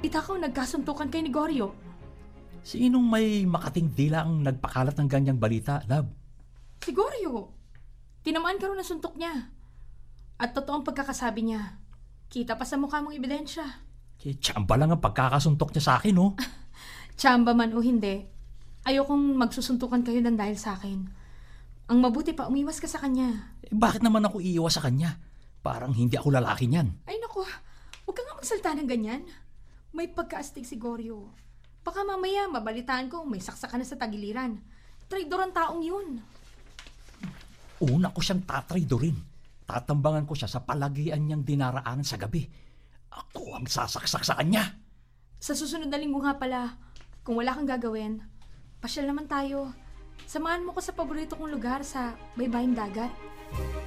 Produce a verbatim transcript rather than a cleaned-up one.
Itakaw nagkasuntukan kay Gregorio. Sinong may makating dila ang nagpakalat ng ganyang balita, love? Si Gregorio. Tinamaan ka rin ng suntok niya. At totoo ang pagkakasabi niya. Kita pa sa mukha mong ebidensya. Eh, tsamba lang ang pagkakasuntok niya sa akin, oh. Tsamba man o hindi, ayokong magsusuntukan kayo ng dahil sa akin. Ang mabuti pa, umiwas ka sa kanya. Eh, bakit naman ako iiwas sa kanya? Parang hindi ako lalaki niyan. Ay naku, huwag ka nga magsalita ng ganyan. May pagkaastig si Gregorio. Baka mamaya mabalitaan ko may saksakan na sa tagiliran. Traidor ang taong yun. Una ko siyang tatraidorin. Tatambangan ko siya sa palagian niyang dinaraanan sa gabi. Ako ang sasaksak sa kanya. Sa susunod na linggo nga pala, kung wala kang gagawin, pasyal naman tayo. Samahan mo ko sa paborito kong lugar sa baybaying dagat.